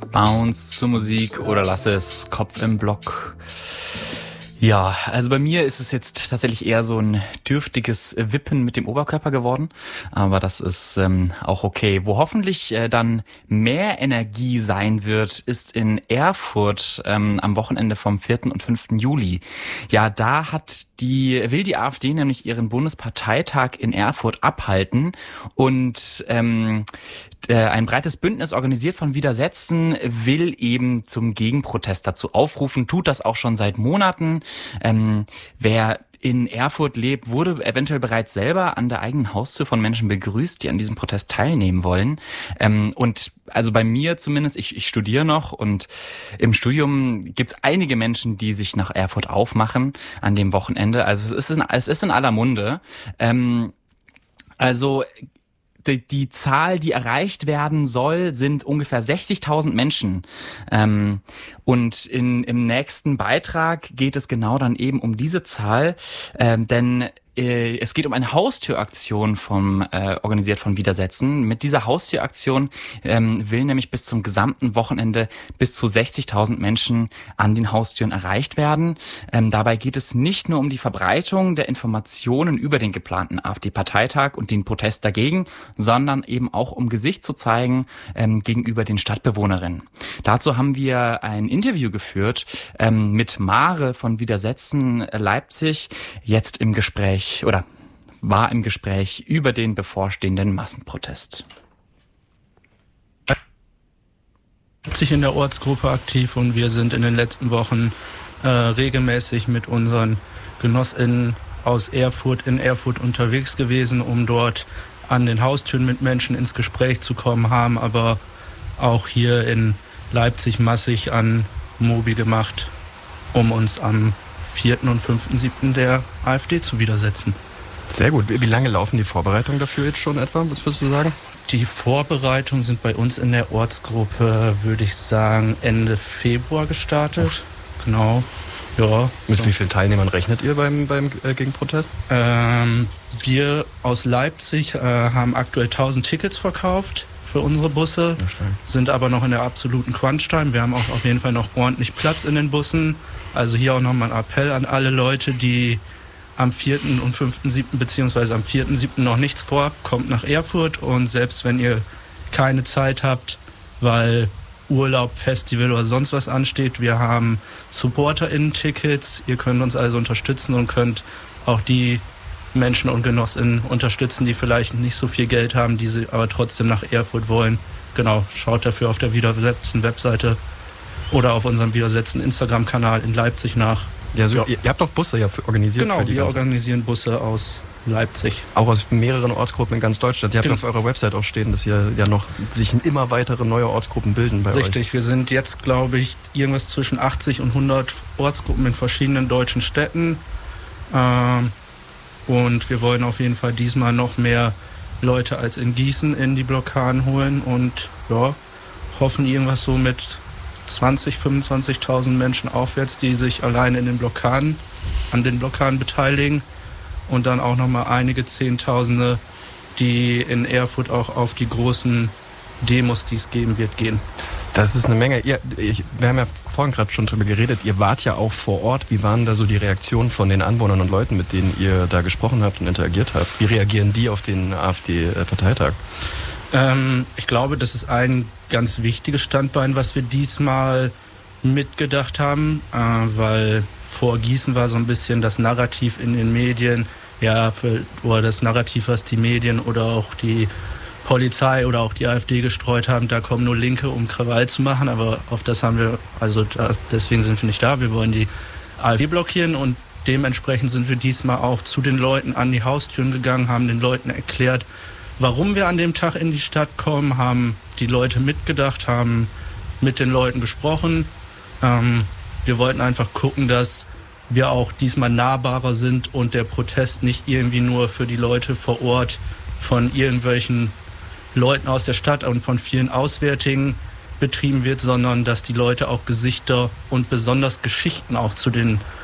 Bounce zur Musik oder lass es Kopf im Block. Ja, also bei mir ist es jetzt tatsächlich eher so ein dürftiges Wippen mit dem Oberkörper geworden, aber das ist auch okay. Wo hoffentlich dann mehr Energie sein wird, ist in Erfurt am Wochenende vom 4. und 5. Juli. Ja, da will die AfD nämlich ihren Bundesparteitag in Erfurt abhalten und ein breites Bündnis, organisiert von Widersetzen, will eben zum Gegenprotest dazu aufrufen, tut das auch schon seit Monaten. Wer in Erfurt lebt, wurde eventuell bereits selber an der eigenen Haustür von Menschen begrüßt, die an diesem Protest teilnehmen wollen. Und also bei mir zumindest, ich studiere noch und im Studium gibt's einige Menschen, die sich nach Erfurt aufmachen an dem Wochenende. Also es ist in aller Munde. Die Zahl, die erreicht werden soll, sind ungefähr 60.000 Menschen. Und im nächsten Beitrag geht es genau dann eben um diese Zahl, denn es geht um eine Haustüraktion organisiert von Widersetzen. Mit dieser Haustüraktion will nämlich bis zum gesamten Wochenende bis zu 60.000 Menschen an den Haustüren erreicht werden. Dabei geht es nicht nur um die Verbreitung der Informationen über den geplanten AfD-Parteitag und den Protest dagegen, sondern eben auch um Gesicht zu zeigen gegenüber den Stadtbewohnerinnen. Dazu haben wir ein Interview geführt mit Mare von Widersetzen Leipzig, jetzt im Gespräch oder war im Gespräch über den bevorstehenden Massenprotest. Sich in der Ortsgruppe aktiv und wir sind in den letzten Wochen regelmäßig mit unseren GenossInnen aus Erfurt in Erfurt unterwegs gewesen, um dort an den Haustüren mit Menschen ins Gespräch zu kommen, haben aber auch hier in Leipzig massig an Mobi gemacht, um uns am 4. und 5.7. der AfD zu widersetzen. Sehr gut. Wie lange laufen die Vorbereitungen dafür jetzt schon etwa, was würdest du sagen? Die Vorbereitungen sind bei uns in der Ortsgruppe, würde ich sagen, Ende Februar gestartet. Genau. Ja. Mit wie vielen Teilnehmern rechnet ihr beim Gegenprotest? Wir aus Leipzig haben aktuell 1000 Tickets verkauft für unsere Busse, sind aber noch in der absoluten Crunch-Time. Wir haben auch auf jeden Fall noch ordentlich Platz in den Bussen. Also hier auch nochmal ein Appell an alle Leute, die am 4. und 5.7. beziehungsweise am 4.7. noch nichts vorhabt, kommt nach Erfurt und selbst wenn ihr keine Zeit habt, weil Urlaub, Festival oder sonst was ansteht, wir haben SupporterInnen-Tickets, ihr könnt uns also unterstützen und könnt auch die Menschen und GenossInnen unterstützen, die vielleicht nicht so viel Geld haben, die sie aber trotzdem nach Erfurt wollen. Genau, schaut dafür auf der Widersetzen-Webseite oder auf unserem Widersetzen Instagram-Kanal in Leipzig nach. Ja, so, ja. Ihr habt doch Busse organisiert. Genau, für die wir organisieren Busse aus Leipzig. Auch aus mehreren Ortsgruppen in ganz Deutschland. Ihr habt auf eurer Website auch stehen, dass hier ja noch sich immer weitere neue Ortsgruppen bilden bei euch. Richtig, wir sind jetzt, glaube ich, irgendwas zwischen 80 und 100 Ortsgruppen in verschiedenen deutschen Städten. Und wir wollen auf jeden Fall diesmal noch mehr Leute als in Gießen in die Blockaden holen und ja, hoffen irgendwas so mit 20.000, 25.000 Menschen aufwärts, die sich allein an den Blockaden beteiligen und dann auch nochmal einige Zehntausende, die in Erfurt auch auf die großen Demos, die es geben wird, gehen. Das ist eine Menge. Wir haben ja vorhin gerade schon drüber geredet, ihr wart ja auch vor Ort. Wie waren da so die Reaktionen von den Anwohnern und Leuten, mit denen ihr da gesprochen habt und interagiert habt? Wie reagieren die auf den AfD-Parteitag? Ich glaube, das ist ein ganz wichtiges Standbein, was wir diesmal mitgedacht haben, weil vor Gießen war so ein bisschen das Narrativ in den Medien, oder das Narrativ, was die Medien oder auch die Polizei oder auch die AfD gestreut haben, da kommen nur Linke, um Krawall zu machen, aber auf das haben wir, deswegen sind wir nicht da, wir wollen die AfD blockieren und dementsprechend sind wir diesmal auch zu den Leuten an die Haustüren gegangen, haben den Leuten erklärt, warum wir an dem Tag in die Stadt kommen, haben die Leute mitgedacht, haben mit den Leuten gesprochen. Wir wollten einfach gucken, dass wir auch diesmal nahbarer sind und der Protest nicht irgendwie nur für die Leute vor Ort von irgendwelchen Leuten aus der Stadt und von vielen Auswärtigen betrieben wird, sondern dass die Leute auch Gesichter und besonders Geschichten auch zu den